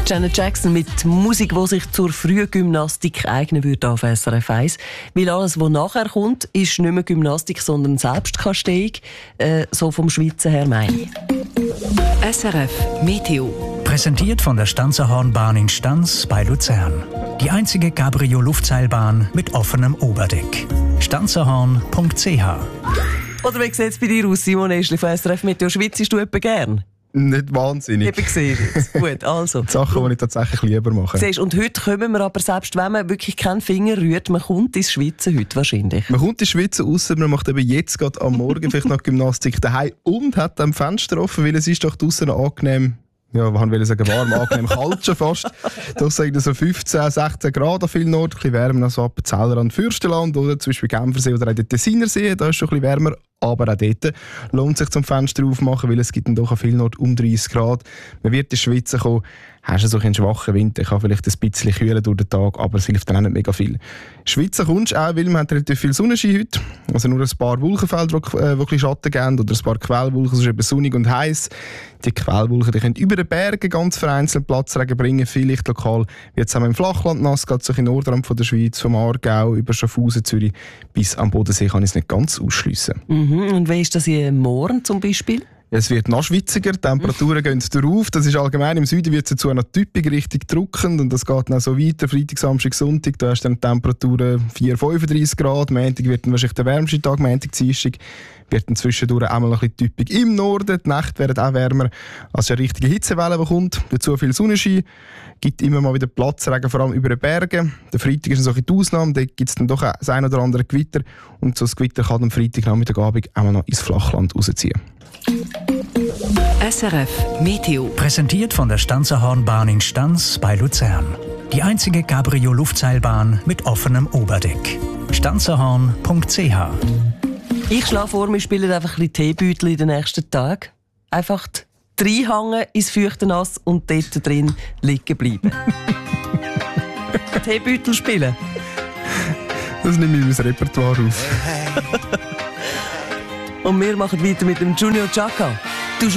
Janet Jackson mit Musik, die sich zur Frühgymnastik eignen würde auf SRF 1. Weil alles, was nachher kommt, ist nicht mehr Gymnastik, sondern Selbstkasteiung. So vom Schweizer her meine ich. SRF Meteo. Präsentiert von der Stanzerhornbahn in Stanz bei Luzern. Die einzige Cabrio-Luftseilbahn mit offenem Oberdeck. stanzerhorn.ch. Oder wie sieht es bei dir aus, Simon Eschli von SRF Meteo? Schwitzest du etwa gern? Nicht wahnsinnig. Ich gesehen jetzt. Gut, also. Die Sachen, die ich tatsächlich lieber mache. Siehst, und heute kommen wir aber, selbst wenn man wirklich keinen Finger rührt, man kommt ins Schwitzen heute wahrscheinlich. Man kommt ins Schwitzen, ausser man macht eben jetzt gerade am Morgen vielleicht noch Gymnastik daheim und hat am Fenster offen, weil es ist doch draussen angenehm. Ja, was will ich sagen, warm, angenehm, kalt schon fast. Da sagen so 15, 16 Grad an vielen Orten, ein bisschen wärmer als Appenzeller an Fürstenland oder zum Beispiel Genfersee oder auch den Tessinersee, da ist schon ein bisschen wärmer. Aber auch dort lohnt sich zum Fenster aufmachen, weil es gibt dann doch an vielen Orten um 30 Grad. Man wird in die Schweiz kommen, hast du so einen schwachen Winter, kann vielleicht ein bisschen kühlen durch den Tag, aber es hilft dann auch nicht mega viel. Schweizer kommst du auch, weil wir haben relativ viel Sonnenschein heute. Also nur ein paar Wolkenfelder, die wirklich Schatten geben, oder ein paar Quellwolken, es ist eben sonnig und heiß. Die Quellwolken die können über den Bergen ganz vereinzelt Platzregen bringen, vielleicht lokal. Jetzt haben wir im Flachland nass, gerade so in Nordrand von der Schweiz, vom Aargau über Schaffhausen, Zürich bis am Bodensee kann ich es nicht ganz ausschliessen. Und wie ist das in Morgen zum Beispiel? Es wird noch schwitziger, die Temperaturen gehen drauf. Das ist allgemein, im Süden wird es dazu noch typisch richtig drückend und das geht dann so weiter, Freitag, Samstag, Sonntag, da hast du dann Temperaturen 4-35 Grad, Montag wird dann wahrscheinlich der wärmste Tag, Montag, Dienstag wird dann zwischendurch einmal ein bisschen typisch im Norden, die Nächte werden auch wärmer, also eine richtige Hitzewelle, die kommt, dazu viel Sonnenschein, gibt immer mal wieder Platzregen, vor allem über den Bergen. Der Freitag ist eine solche Ausnahme, da gibt es dann doch das ein oder andere Gewitter und so ein Gewitter kann am Freitagnachmittagabend auch noch ins Flachland rausziehen. SRF Meteo. Präsentiert von der Stanzerhornbahn in Stanz bei Luzern. Die einzige Cabrio-Luftseilbahn mit offenem Oberdeck. stanzerhorn.ch. Ich schlage vor, wir spielen einfach ein bisschen Teebeutel in den nächsten Tagen. Einfach reinhängen ins feuchte Nass und dort drin liegen bleiben. Teebeutel spielen. Das nehme ich in mein Repertoire auf. Und wir machen weiter mit dem Junior Chaka.